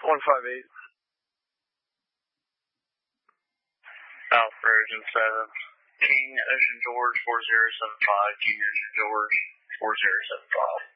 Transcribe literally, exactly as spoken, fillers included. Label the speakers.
Speaker 1: one five eight.
Speaker 2: South Virgin seven. King Ocean George four zero seven five. King Ocean George four zero seven five.